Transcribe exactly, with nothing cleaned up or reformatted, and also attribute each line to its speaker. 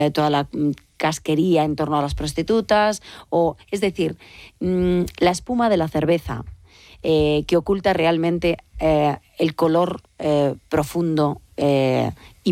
Speaker 1: toda la casquería en torno a las prostitutas, o, es decir, mmm, la espuma de la cerveza, eh, que oculta realmente eh, el color eh, profundo eh, y